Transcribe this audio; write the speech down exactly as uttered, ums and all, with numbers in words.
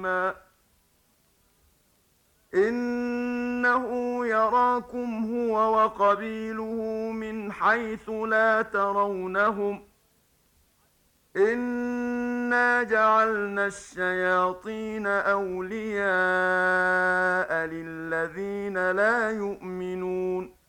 عظيما إنه يراكم هو وقبيله من حيث لا ترونهم إنا جعلنا الشياطين أولياء للذين لا يؤمنون